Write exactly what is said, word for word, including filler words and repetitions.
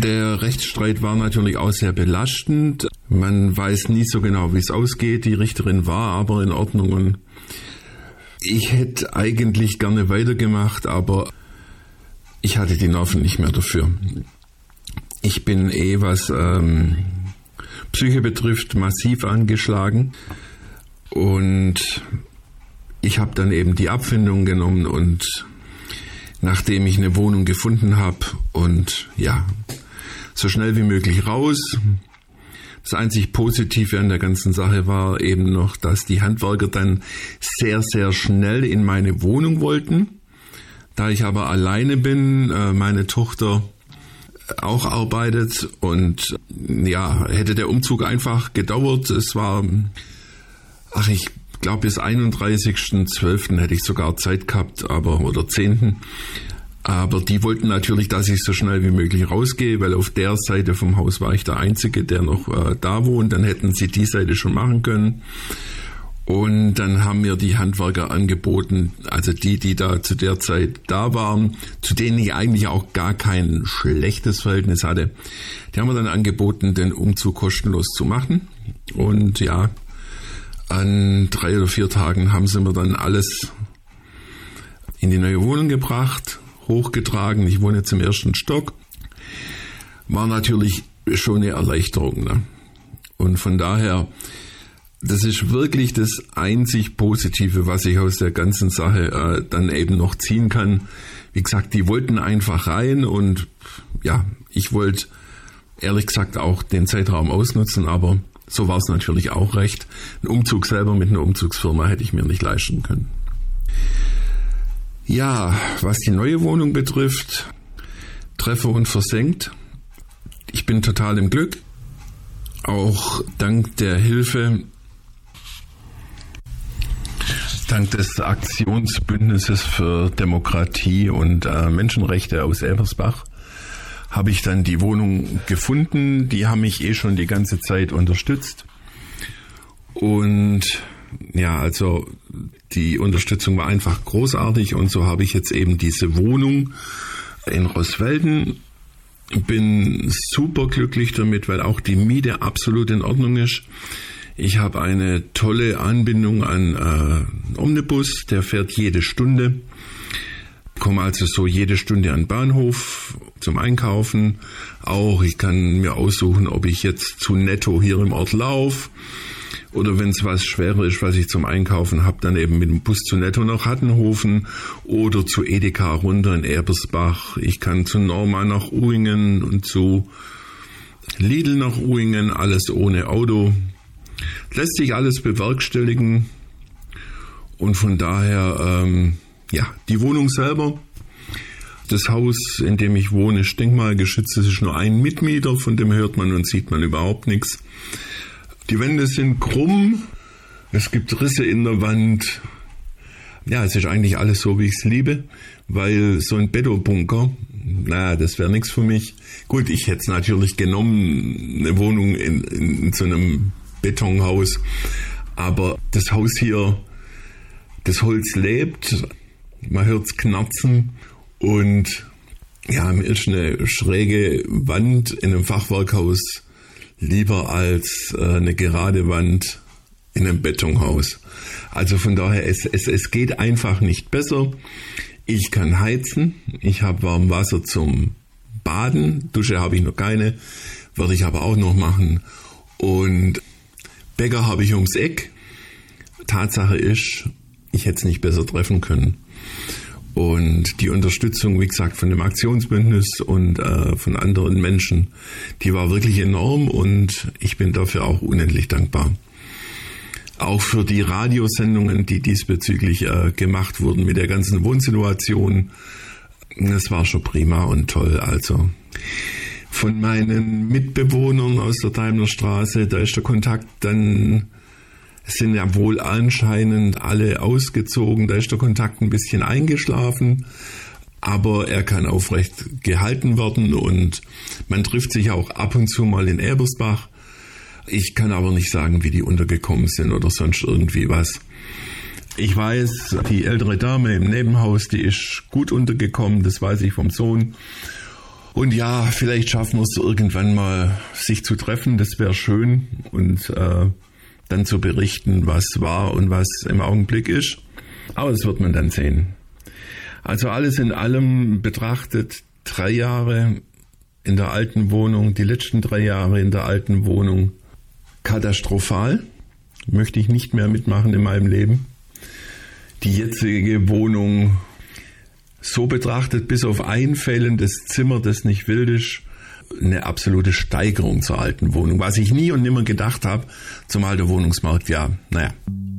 Der Rechtsstreit war natürlich auch sehr belastend. Man weiß nie so genau, wie es ausgeht. Die Richterin war aber in Ordnung und ich hätte eigentlich gerne weitergemacht, aber ich hatte die Nerven nicht mehr dafür. Ich bin eh, was ähm, Psyche betrifft, massiv angeschlagen und ich habe dann eben die Abfindung genommen und nachdem ich eine Wohnung gefunden habe und ja, so schnell wie möglich raus. Das einzig Positive an der ganzen Sache war eben noch, dass die Handwerker dann sehr, sehr schnell in meine Wohnung wollten. Da ich aber alleine bin, meine Tochter auch arbeitet und ja, hätte der Umzug einfach gedauert. Es war, ach, ich glaube bis einunddreißigsten zwölften hätte ich sogar Zeit gehabt, aber oder zehnten Aber die wollten natürlich, dass ich so schnell wie möglich rausgehe, weil auf der Seite vom Haus war ich der Einzige, der noch äh, da wohnt. Dann hätten sie die Seite schon machen können. Und dann haben mir die Handwerker angeboten, also die, die da zu der Zeit da waren, zu denen ich eigentlich auch gar kein schlechtes Verhältnis hatte, die haben mir dann angeboten, den Umzug kostenlos zu machen. Und ja, an drei oder vier Tagen haben sie mir dann alles in die neue Wohnung gebracht, hochgetragen. Ich wohne jetzt im ersten Stock. War natürlich schon eine Erleichterung, ne? Und von daher, das ist wirklich das einzig Positive, was ich aus der ganzen Sache äh, dann eben noch ziehen kann. Wie gesagt, die wollten einfach rein und ja, ich wollte ehrlich gesagt auch den Zeitraum ausnutzen, aber so war es natürlich auch recht. Ein Umzug selber mit einer Umzugsfirma hätte ich mir nicht leisten können. Ja, was die neue Wohnung betrifft, Treffer und versenkt. Ich bin total im Glück. Auch dank der Hilfe, dank des Aktionsbündnisses für Demokratie und äh, Menschenrechte aus Ebersbach habe ich dann die Wohnung gefunden. Die haben mich eh schon die ganze Zeit unterstützt. Und ja, also die Unterstützung war einfach großartig und so habe ich jetzt eben diese Wohnung in Roswelden. Bin super glücklich damit, weil auch die Miete absolut in Ordnung ist. Ich habe eine tolle Anbindung an äh, Omnibus, der fährt jede Stunde. Komme also so jede Stunde an den Bahnhof zum Einkaufen. Auch ich kann mir aussuchen, ob ich jetzt zu Netto hier im Ort laufe oder wenn es was schwerer ist, was ich zum Einkaufen habe, dann eben mit dem Bus zu Netto nach Hattenhofen oder zu Edeka runter in Ebersbach. Ich kann zu Norma nach Uhringen und zu Lidl nach Uhringen, alles ohne Auto. Lässt sich alles bewerkstelligen und von daher, ähm, ja, die Wohnung selber, das Haus, in dem ich wohne, ist denkmalgeschützt, es ist nur ein Mitmieter, von dem hört man und sieht man überhaupt nichts. Die Wände sind krumm, es gibt Risse in der Wand. Ja, es ist eigentlich alles so, wie ich es liebe, weil so ein Betonbunker, naja, das wäre nichts für mich. Gut, ich hätte es natürlich genommen, eine Wohnung in, in, in so einem Betonhaus, aber das Haus hier, das Holz lebt, man hört es knarzen und ja, mir ist eine schräge Wand in einem Fachwerkhaus lieber als äh, eine gerade Wand in einem Betonhaus. Also von daher, es, es, es geht einfach nicht besser. Ich kann heizen, ich habe warm Wasser zum Baden, Dusche habe ich noch keine, werde ich aber auch noch machen. Und Bäcker habe ich ums Eck. Tatsache ist, ich hätte es nicht besser treffen können. Und die Unterstützung, wie gesagt, von dem Aktionsbündnis und äh, von anderen Menschen, die war wirklich enorm und ich bin dafür auch unendlich dankbar. Auch für die Radiosendungen, die diesbezüglich äh, gemacht wurden mit der ganzen Wohnsituation. Das war schon prima und toll. Also von meinen Mitbewohnern aus der Daimlerstraße, da ist der Kontakt dann, es sind ja wohl anscheinend alle ausgezogen, da ist der Kontakt ein bisschen eingeschlafen, aber er kann aufrecht gehalten werden und man trifft sich auch ab und zu mal in Ebersbach. Ich kann aber nicht sagen, wie die untergekommen sind oder sonst irgendwie was. Ich weiß, die ältere Dame im Nebenhaus, die ist gut untergekommen, das weiß ich vom Sohn. Und ja, vielleicht schaffen wir es irgendwann mal, sich zu treffen. Das wäre schön. Und äh, dann zu berichten, was war und was im Augenblick ist. Aber das wird man dann sehen. Also alles in allem betrachtet, drei Jahre in der alten Wohnung, die letzten drei Jahre in der alten Wohnung, katastrophal. Möchte ich nicht mehr mitmachen in meinem Leben. Die jetzige Wohnung so betrachtet, bis auf ein fehlendes Zimmer, das nicht wild ist, eine absolute Steigerung zur alten Wohnung. Was ich nie und nimmer gedacht habe, zumal der Wohnungsmarkt, ja, naja.